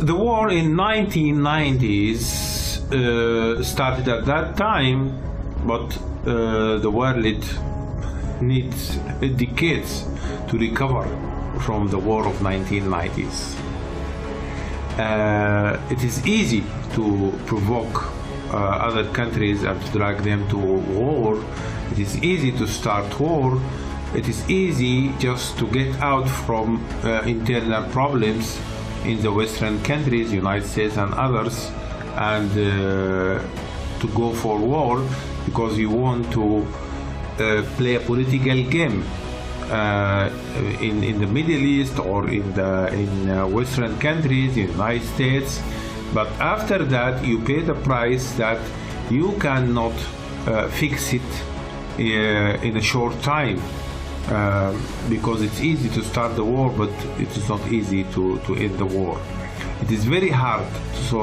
The war in 1990s started at that time, but the world needs decades to recover from the war of 1990s. It is easy to provoke other countries and to drag them to war. It is easy to start war. It is easy just to get out from internal problems in the Western countries, United States and others, and to go for war because you want to play a political game in the Middle East or in Western countries, in the United States. But after that, you pay the price that you cannot fix it in a short time. Because it's easy to start the war, but it is not easy to end the war. It is very hard to solve